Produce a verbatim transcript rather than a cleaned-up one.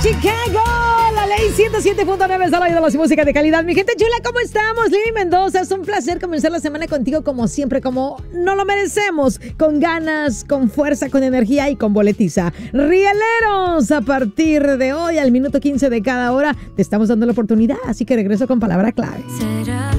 Chicago, la ley ciento siete punto nueve es al aire de la música de calidad. Mi gente chula, ¿cómo estamos? Lili Mendoza, es un placer comenzar la semana contigo como siempre, como no lo merecemos, con ganas, con fuerza, con energía y con boletiza. Rieleros, a partir de hoy, al minuto quince de cada hora, te estamos dando la oportunidad, así que regreso con palabra clave. ¿Será